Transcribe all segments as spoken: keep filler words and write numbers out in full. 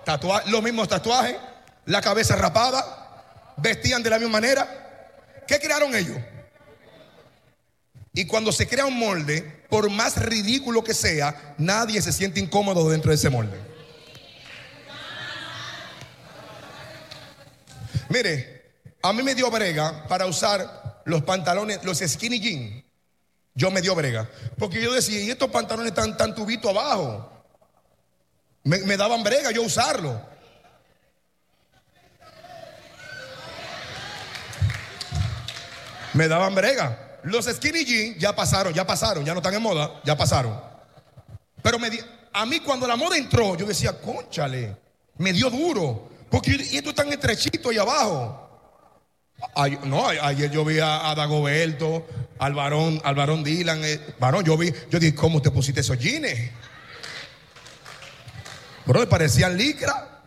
tatua los mismos tatuajes, la cabeza rapada, vestían de la misma manera. ¿Qué crearon ellos? Y cuando se crea un molde, por más ridículo que sea, nadie se siente incómodo dentro de ese molde. Mire, a mí me dio brega para usar los pantalones, los skinny jeans. Yo me dio brega, porque yo decía, y estos pantalones tan, tan tubito abajo, me, me daban brega yo usarlo. Me daban brega. Los skinny jeans ya pasaron, ya pasaron, ya no están en moda, ya pasaron. Pero me di, a mí cuando la moda entró, yo decía, cónchale, me dio duro, porque y esto tan estrechito ahí abajo. Ay, no, ayer yo vi a, a Dagoberto, al varón, al varón Dylan, eh, varón, yo vi, yo dije, ¿cómo te pusiste esos jeans? Bro, parecían licra.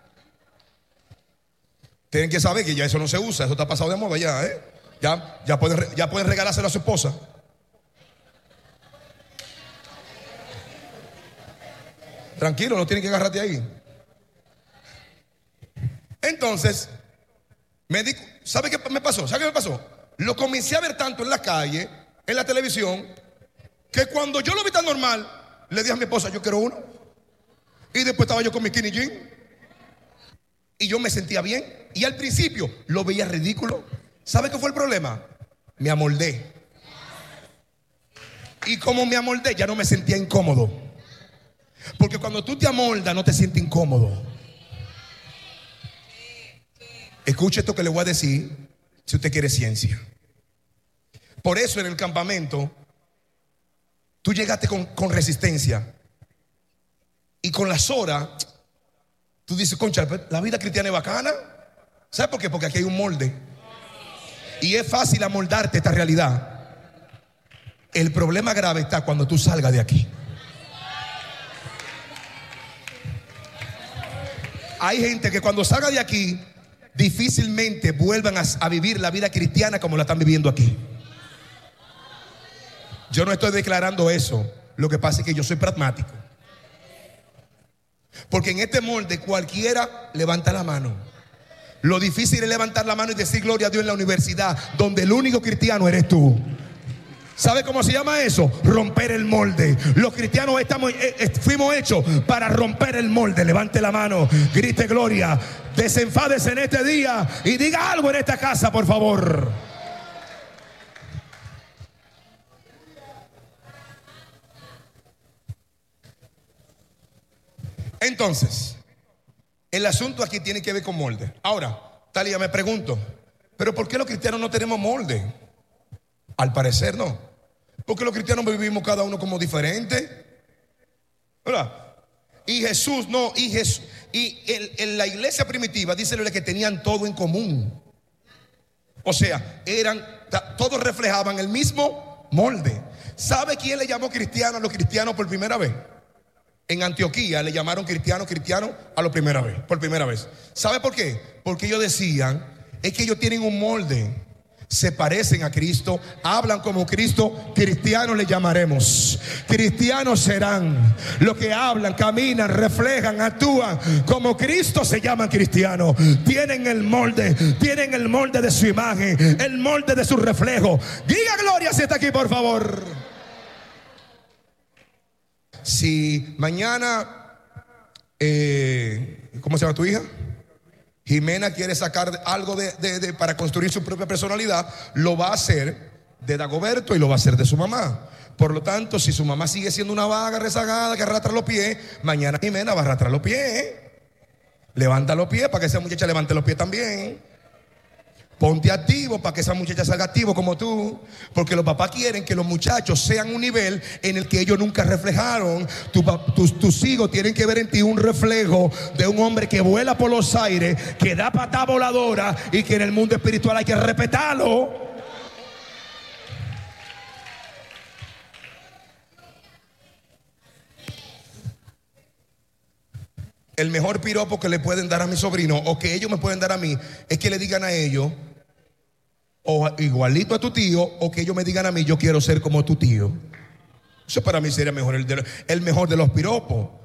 Tienen que saber que ya eso no se usa, eso está pasado de moda ya, ¿eh? Ya, ya, pueden, ya pueden regalárselo a su esposa. Tranquilo, no tienen que agarrarte ahí. Entonces, me di, ¿sabe qué me pasó? ¿Sabe qué me pasó? Lo comencé a ver tanto en la calle, en la televisión, que cuando yo lo vi tan normal, le dije a mi esposa, yo quiero uno. Y después estaba yo con mi skinny jean. Y yo me sentía bien. Y al principio lo veía ridículo. ¿Sabe qué fue el problema? Me amoldé. Y como me amoldé, ya no me sentía incómodo. Porque cuando tú te amoldas, no te sientes incómodo. Escuche esto que le voy a decir, si usted quiere ciencia. Por eso en el campamento, tú llegaste con, con resistencia. Y con las horas, tú dices, concha, la vida cristiana es bacana. ¿Sabes por qué? Porque aquí hay un molde. Y es fácil amoldarte esta realidad. El problema grave está cuando tú salgas de aquí. Hay gente que cuando salga de aquí difícilmente vuelvan a, a vivir la vida cristiana como la están viviendo aquí. Yo no estoy declarando eso. Lo que pasa es que yo soy pragmático. Porque en este molde cualquiera levanta la mano. Lo difícil es levantar la mano y decir gloria a Dios en la universidad, donde el único cristiano eres tú. ¿Sabe cómo se llama eso? Romper el molde. Los cristianos estamos, eh, fuimos hechos para romper el molde. Levante la mano, grite gloria, desenfádese en este día y diga algo en esta casa, por favor. Entonces, el asunto aquí tiene que ver con molde. Ahora, Talia, me pregunto, ¿pero por qué los cristianos no tenemos molde? Al parecer no. Porque los cristianos vivimos cada uno como diferente, ¿verdad? Y Jesús no, y Jesús, y el, en la iglesia primitiva dice que tenían todo en común. O sea, eran, todos reflejaban el mismo molde. ¿Sabe quién le llamó cristiano a los cristianos por primera vez? En Antioquía le llamaron cristianos, cristianos a la primera vez, por primera vez. ¿Sabe por qué? Porque ellos decían, es que ellos tienen un molde, se parecen a Cristo, hablan como Cristo, cristianos le llamaremos. Cristianos serán los que hablan, caminan, reflejan, actúan como Cristo, se llaman cristianos. Tienen el molde, tienen el molde de su imagen, el molde de su reflejo. Diga gloria si está aquí, por favor. Si mañana, eh, ¿cómo se llama tu hija? Jimena quiere sacar algo de, de, de, para construir su propia personalidad, lo va a hacer de Dagoberto y lo va a hacer de su mamá. Por lo tanto, si su mamá sigue siendo una vaga rezagada que arrastra los pies, mañana Jimena va a arrastrar los pies, ¿eh? Levanta los pies para que esa muchacha levante los pies también. Ponte activo para que esa muchacha salga activo como tú. Porque los papás quieren que los muchachos sean un nivel en el que ellos nunca reflejaron. Tu, tus, tus hijos tienen que ver en ti un reflejo de un hombre que vuela por los aires, que da patada voladora y que en el mundo espiritual hay que respetarlo. El mejor piropo que le pueden dar a mi sobrino, o que ellos me pueden dar a mí, es que le digan a ellos, o igualito a tu tío, o que ellos me digan a mí, yo quiero ser como tu tío. Eso para mí sería mejor, el, de, el mejor de los piropos.